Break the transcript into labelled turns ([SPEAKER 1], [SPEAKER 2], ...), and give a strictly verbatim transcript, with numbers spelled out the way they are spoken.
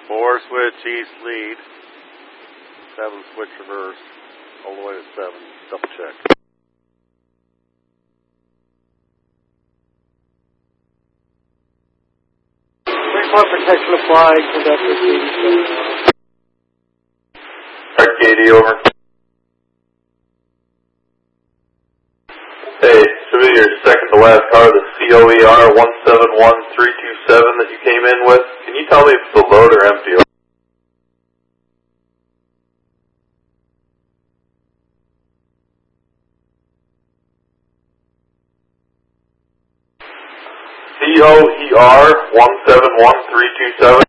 [SPEAKER 1] Four switch east lead. Seven switch reverse. All the way to seven. Double check.
[SPEAKER 2] Three point protection applied. Conductor eighty-seven.
[SPEAKER 3] Katie, over. Hey, should be your second to last car, the C O E R one seven one three two seven that you came in with. Can you tell me if it's a load or empty? C O E R one seven one three two seven.